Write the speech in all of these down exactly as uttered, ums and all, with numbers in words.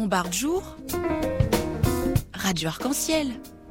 Montbard jour, Radio Arc-en-Ciel.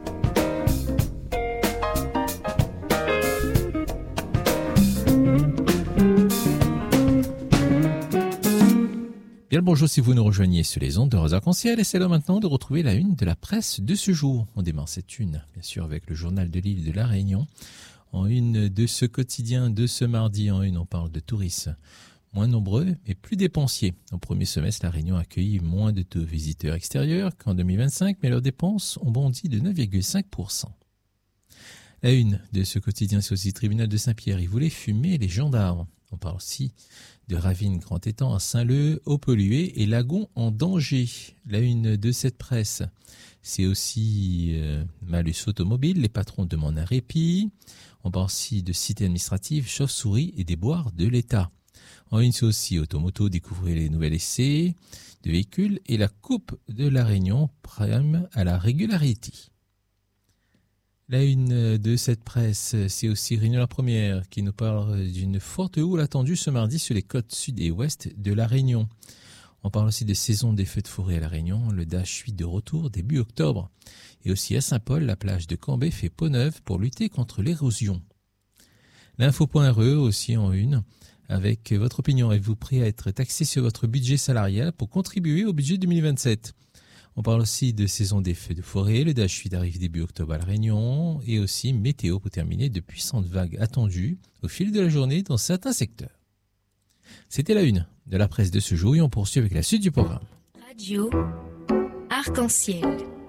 Bien le bonjour si vous nous rejoignez sur les ondes de Radio Arc-en-Ciel, et c'est l'heure maintenant de retrouver la une de la presse de ce jour. On démarre cette une, bien sûr, avec le journal de l'île de la Réunion. En une de ce quotidien de ce mardi, en une, on parle de touristes moins nombreux mais plus dépensiers. Au premier semestre, la Réunion a accueilli moins de visiteurs extérieurs qu'en deux mille vingt-cinq, mais leurs dépenses ont bondi de neuf virgule cinq pour cent. La une de ce quotidien, c'est aussi le tribunal de Saint-Pierre. Il voulait fumer les gendarmes. On parle aussi de Ravine Grand Étang à Saint-Leu, eau polluée et lagon en danger. La une de cette presse, c'est aussi euh, malus automobile. Les patrons demandent un répit. On parle aussi de cité administrative, chauve-souris et des boires de l'État. En une, c'est aussi Automoto, découvrir les nouvelles essais de véhicules et la Coupe de la Réunion prime à la régularité. La une de cette presse, c'est aussi Réunion la Première qui nous parle d'une forte houle attendue ce mardi sur les côtes sud et ouest de la Réunion. On parle aussi de saison des feux de forêt à la Réunion. Le Dash huit de retour début octobre. Et aussi à Saint-Paul, la plage de Cambé fait peau neuve pour lutter contre l'érosion. L'info.re aussi en une. Avec votre opinion, êtes-vous prêt à être taxé sur votre budget salarial pour contribuer au budget deux mille vingt-sept ? On parle aussi de saison des feux de forêt, le Dash huit arrive début octobre à La Réunion, et aussi météo pour terminer, de puissantes vagues attendues au fil de la journée dans certains secteurs. C'était la une de la presse de ce jour et on poursuit avec la suite du programme. Radio Arc-en-Ciel.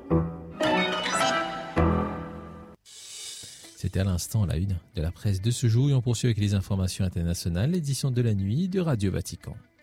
C'était à l'instant la une de la presse de ce jour et on poursuit avec les informations internationales, l'édition de la nuit de Radio Vatican.